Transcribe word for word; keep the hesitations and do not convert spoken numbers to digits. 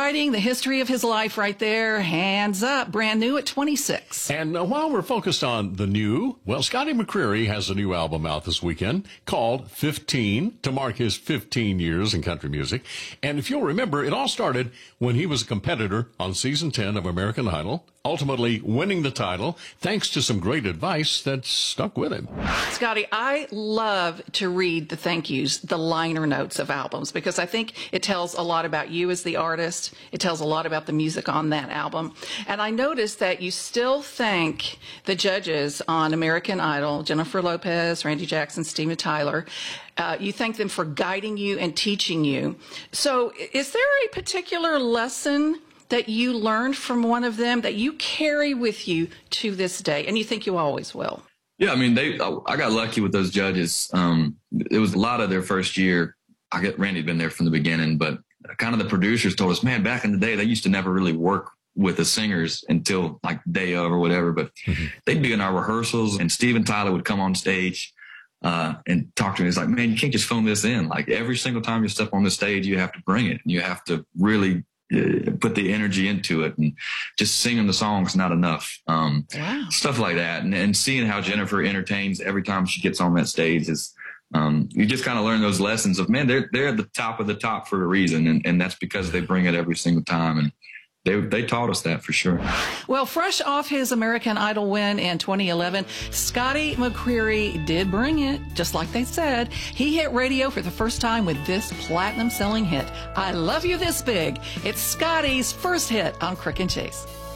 writing, the history of his life right there. Hands up, brand new at twenty-six. And uh, while we're focused on the new, well, Scotty McCreery has a new album out this weekend called fifteen to mark his fifteen years in country music. And if you'll remember, it all started when he was a competitor on season ten of American Idol, ultimately winning the title thanks to some great advice that stuck with him. Scotty, I love to read the thank yous, the liner notes of albums, because I think it tells a lot about you as the artist. It tells a lot about the music on that album. And I noticed that you still thank the judges on American Idol, Jennifer Lopez, Randy Jackson, Steven Tyler. Uh, you thank them for guiding you and teaching you. So is there a particular lesson that you learned from one of them that you carry with you to this day, and you think you always will? Yeah, I mean, they. I got lucky with those judges. Um, it was a lot of their first year. I get Randy had been there from the beginning, but kind of the producers told us, man, back in the day, they used to never really work with the singers until like day of or whatever. But mm-hmm. they'd be in our rehearsals, and Steven Tyler would come on stage uh, and talk to me. He's like, man, you can't just phone this in. Like every single time you step on the stage, you have to bring it, and you have to really uh, put the energy into it, and just singing the songs not enough. Um, wow. Stuff like that. And, and seeing how Jennifer entertains every time she gets on that stage is, um, you just kind of learn those lessons of, man, they're, they're at the top of the top for a reason. And, and that's because they bring it every single time. And They, they taught us that for sure. Well, fresh off his American Idol win in twenty eleven, Scotty McCreery did bring it, just like they said. He hit radio for the first time with this platinum-selling hit, I Love You This Big. It's Scotty's first hit on Crick and Chase.